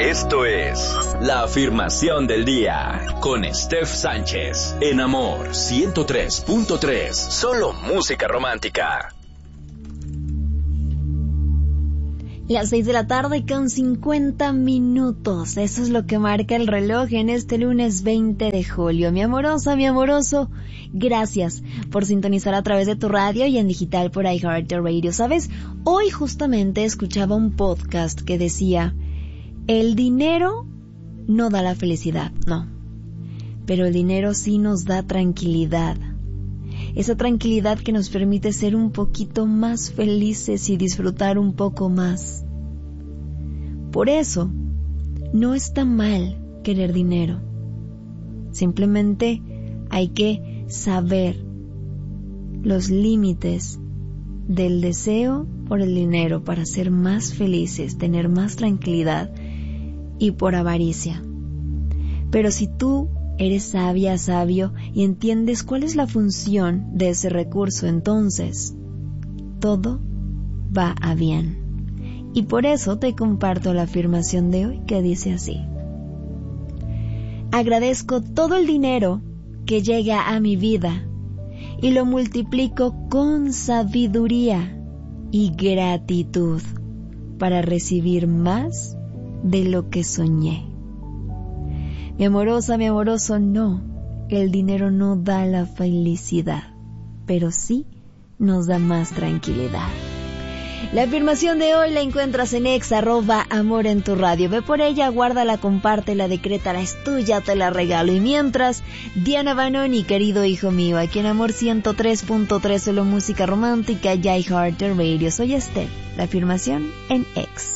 Esto es la afirmación del día con Steph Sánchez en Amor 103.3. Solo música romántica. Las 6 de la tarde con 50 minutos. Eso es lo que marca el reloj en este lunes 20 de julio. Mi amorosa, mi amoroso, gracias por sintonizar a través de tu radio y en digital por iHeartRadio. ¿Sabes? Hoy justamente escuchaba un podcast que decía: el dinero no da la felicidad, no. Pero el dinero sí nos da tranquilidad. Esa tranquilidad que nos permite ser un poquito más felices y disfrutar un poco más. Por eso, no está mal querer dinero. Simplemente hay que saber los límites del deseo por el dinero para ser más felices, tener más tranquilidad y por avaricia. Pero si tú eres sabia, sabio y entiendes cuál es la función de ese recurso, entonces todo va a bien. Y por eso te comparto la afirmación de hoy que dice así: agradezco todo el dinero que llega a mi vida y lo multiplico con sabiduría y gratitud para recibir más de lo que soñé. Mi amorosa, mi amoroso, no, el dinero no da la felicidad, pero sí nos da más tranquilidad. La afirmación de hoy la encuentras en @amor en tu radio. Ve por ella, guárdala, compártela, decrétala, es tuya, te la regalo. Y mientras, Diana Banoni, querido hijo mío, aquí en Amor 103.3, solo música romántica, iHeartRadio. Soy Steph, la afirmación en X.